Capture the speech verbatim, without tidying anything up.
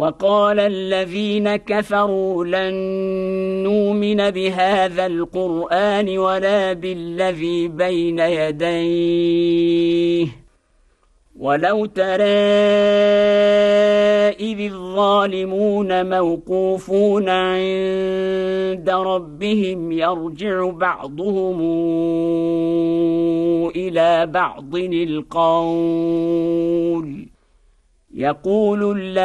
وقال الذين كفروا لن نؤمن بهذا القرآن ولا بالذي بين يديه ولو ترى إذ الظالمون موقوفون عند ربهم يرجع بعضهم إلى بعض القول يقول